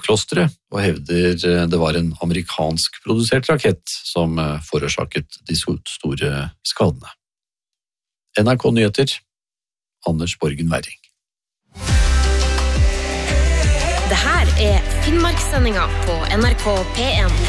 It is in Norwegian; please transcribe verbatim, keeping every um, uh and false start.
klosteret, og hevder det var en amerikansk produsert rakett som forårsaket de store skadene. N R K Nyheter, Anders Borgen Werring. Det her er Finnmarkssendinga på N R K P en.